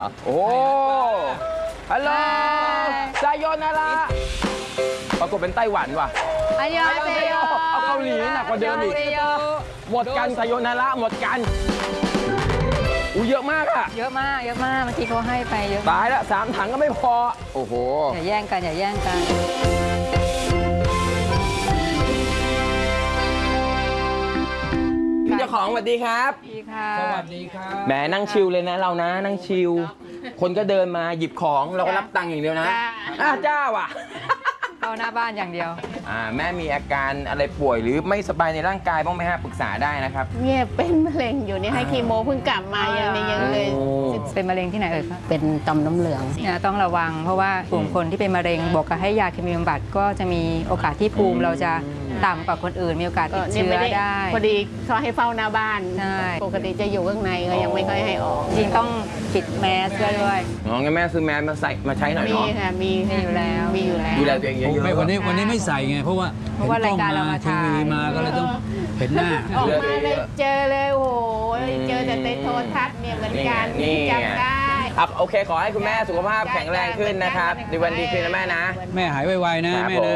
โอ้ฮัลโหลซายโยนาระปรากฏเป็นไต้หวันว่ะอันยองเซโยเอาเกาหลีหนักกว่าเดิมอีกหมดกันซายโยนาระหมดกันเยอะมากอะเยอะมากเมื่อกี้เขาให้ไปเยอะตายละ3 ถังก็ไม่พอโอ้โหอย่าแย่งกันพี่เจ้าของสวัสดีครับสวัสดีครับแหมนั่งชิลเลยนะเรานะนั่งชิลคนก็เดินมาหยิบของเราก็รับตังค์อย่างเดียวนะเจ้าว่ะเข้าหน้าบ้านอย่างเดียวแม่มีอาการอะไรป่วยหรือไม่สบายในร่างกายบ้างไหมฮะปรึกษาได้นะครับเนี่ยเป็นมะเร็งอยู่เนี่ยให้คีโมเพิ่งกลับมายังเลยเป็นมะเร็งที่ไหนเอ่ยคะเป็นต่อมน้ำเหลืองเนี่ยต้องระวังเพราะว่ากลุ่มคนที่เป็นมะเร็งบอกกับให้ยาเคมีบำบัดก็จะมีโอกาสที่ภูมิเราจะต่ำกว่าคนอื่นมีโอกาสติดเชื้อได้พอดีเขาให้เฝ้าหน้าบ้านปกติจะอยู่ข้างในก็ยังไม่ค่อยให้ออกจริงต้องปิดแมสด้วยงั้นแม่ซื้อแมสมาใช้หน่อยเนาะมีค่ะมีอยู่แล้วดูแลตัวเองเยอะๆไม่วันนี้ไม่ใส่ไงเพราะว่ารายการเรามาทีวีมาก็เลยต้องเห็นหน้าออกมาเลยเจอเลยโอ้โหเจอแต่ในโทรทัศน์เนี่ยเหมือนกันจำได้โอเคขอให้คุณแม่สุขภาพแข็งแรงขึ้นนะครับในวันดีขึ้นนะแม่นะแม่หายไวๆนะแม่นะ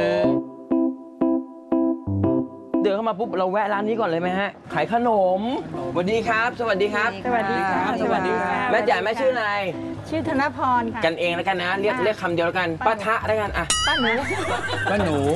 เดินเข้ามาปุ๊บเราแวะร้านนี้ก่อนเลยไหมฮะขายขนมสวัสดีครับสวัสดีครับสวัสดีครับแม่จ๋าแม่ชื่ออะไรชื่อธนพรค่ะกันเองแล้วกันนะเรียกคำเดียวแล้วกันป้าทะแล้วกันอ่ะป้าหนู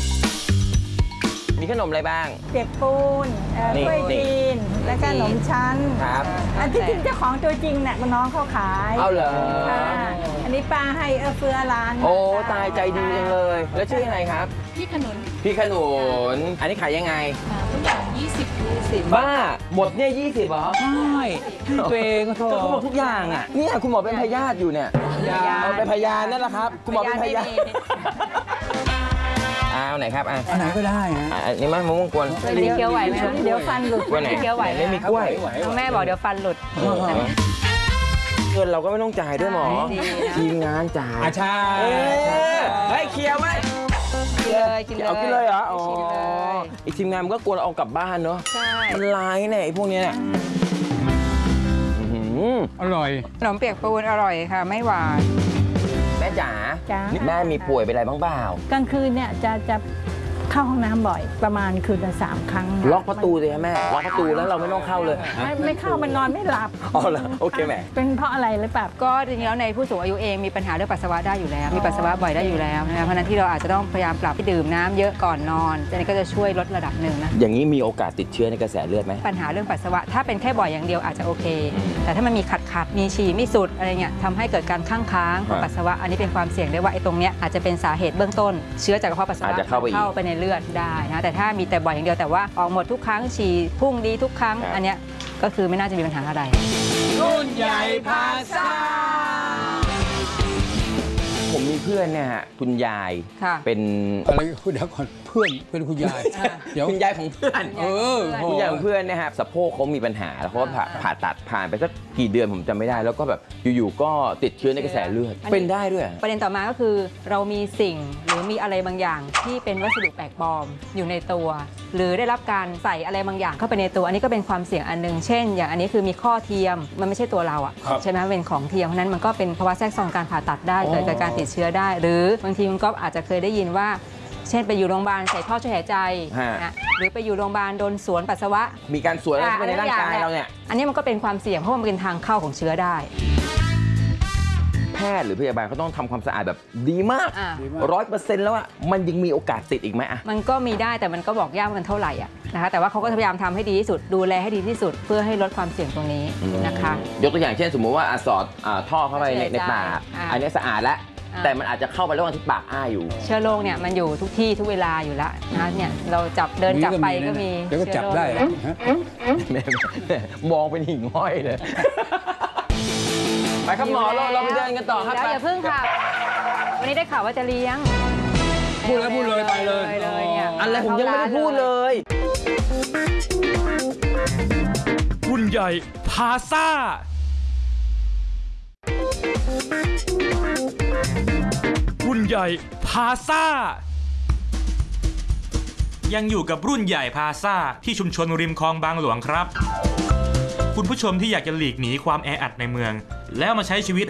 มีขนมอะไรบ้างเปียกปูนกล้วยจีนและก็ขนมชั้นครับอันที่จริงเจ้าของตัวจริงเนี่ยน้องเขาขายเอาเหรออันนี้ป้าให้เฟือร้านโอ้ตายใจดีจังเลยแล้วชื่ออะไรครับพี่ขนุนอันนี้ขายยังไงทุกอย่าง20 บ้าหมดเนี่ย20เหรอใช่ตัวเองก็โทษเขาบอกทุกอย่างอ่ะเนี่ยคุณหมอเป็นพยาธิอยู่เนี่ยเป็นพยานนั่นแหละครับคุณหมอเป็นพยาธิเอาไหนครับอันไหนก็ได้ฮะนี่มันมะม่วงกวนเคี้ยวไหวไหมเดี๋ยวฟันหลุดกวนไหนเคี้ยวไหวไม่มีกล้วยแม่บอกเดี๋ยวฟันหลุดเงินเราก็ไม่ต้องจ่ายด้วยหมอทีมงานจ่ายใช่เฮ้ยเคี้ยวไหมกินเลยเอากินเลยเหรออ๋ออีกทีมงานมันก็กลัวเราเอากลับบ้านเนาะใช่มันร้ายเนี่ยไอ้พวกนี้เนี่ยอร่อยขนมเปียกปูนอร่อยค่ะไม่หวานแม่จ๋าแม่มีป่วยเป็นอะไรบ้างเปล่ากลางคืนเนี่ยจะเข้าห้องน้ำบ่อยประมาณคืนละ3 ครั้งล็อกประตูเลยแม่ล็อกประตูแล้วเราไม่ต้องเข้าเลยไม่เข้ามันนอนไม่หลับอ๋อเหรอโอเคแม่เป็นเพราะอะไรหรือเปล่าก็จริงๆแล้วในผู้สูงอายุเองมีปัญหาเรื่องปัสสาวะได้อยู่แล้วมีปัสสาวะบ่อยได้อยู่แล้วนะเพราะนั้นที่เราอาจจะต้องพยายามปรับที่ดื่มน้ำเยอะก่อนนอนอันนี้ก็จะช่วยลดระดับหนึ่งนะอย่างนี้มีโอกาสติดเชื้อในกระแสเลือดไหมปัญหาเรื่องปัสสาวะถ้าเป็นแค่บ่อยอย่างเดียวอาจจะโอเคแต่ถ้ามันมีขัดมีฉี่ไม่สุดอะไรเงี้ยทำให้เกิดการค้างของปัสสาวะอันนี้เป็นความเสี่ยงได้ว่าไอ้ตรงเนี้ยอาจจะเป็นสาเหตุเบื้องต้นเชื้อจากกระเพาะปัสสาวะเข้าไปในเลือดได้นะแต่ถ้ามีแต่บ่อยอย่างเดียวแต่ว่าออกหมดทุกครั้งฉี่พุ่งดีทุกครั้งอันเนี้ยก็คือไม่น่าจะมีปัญหาอะไรรุ่นใหญ่พาซ่าผมมีเพื่อนเนี่ยฮะคุณยายเป็นอะไรเดี๋ยวก่อนเพื่อนเป็นคุณยายเดี๋ยวคุณยายของเพื่อนคุณยายของเพื่อนเนี่ยครับสะโพกเขามีปัญหาแล้วเขาก็ผ่าตัดผ่านไปสักกี่เดือนผมจำไม่ได้แล้วก็แบบอยู่ๆก็ติดเชื้อในกระแสเลือดเป็นได้ด้วยประเด็นต่อมาก็คือเรามีสิ่งหรือมีอะไรบางอย่างที่เป็นวัสดุแปลกปลอมอยู่ในตัวหรือได้รับการใส่อะไรบางอย่างเข้าไปในตัวอันนี้ก็เป็นความเสี่ยงอันนึงเช่นอย่างอันนี้คือมีข้อเทียมมันไม่ใช่ตัวเราอะใช่ไหมเป็นของเทียมเพราะนั้นมันก็เป็นภาวะแทรกซ้อนการผ่าตัดได้เกิดการติดเชื้อได้หรือบางทีมันก็อาจจะเคยได้ยินว่าเช่นไปอยู่โรงพยาบาลใส่ท่อช่วยหายใจหรือไปอยู่โรงพยาบาลโดนสวนปัสสาวะมีการสวนอะไรในร่างกายเราเนี่ยอันนี้มันก็เป็นความเสี่ยงเพราะมันเป็นทางเข้าของเชื้อได้แพทย์หรือพยาบาลเขาต้องทำความสะอาดแบบดีมาก100%แล้วอะมันยังมีโอกาสติดอีกไหมอะมันก็มีได้แต่มันก็บอกยากมันเท่าไหร่อะนะคะแต่ว่าเขาก็พยายามทำให้ดีที่สุดดูแลให้ดีที่สุดเพื่อให้ลดความเสี่ยงตรงนี้นะคะยกตัวอย่างเช่นสมมุติว่าสอดท่อเข้าไปในปากอันนี้สะอาดแล้วแต่มันอาจจะเข้าไประหว่างที่ปากอ้าอยู่เชื้อโรคเนี่ยมันอยู่ทุกที่ทุกเวลาอยู่แล้วนะเนี่ยเราเดินจับไปก็มีเดี๋ยวก็จับได้มองเป็นหิ่งห้อยเลยไปครับหมอเราไปเดินกันต่อครับอย่าเพิ่งค่ะวันนี้ได้ข่าวว่าจะเลี้ยงพูดแล้วพูดเลยไปเลยอะไรผมยังไม่ได้พูดเลยรุ่นใหญ่พาซ่ารุ่นใหญ่พาซ่ายังอยู่กับรุ่นใหญ่พาซ่าที่ชุมชนริมคลองบางหลวงครับคุณผู้ชมที่อยากจะหลีกหนีความแออัดในเมืองแล้วมาใช้ชีวิต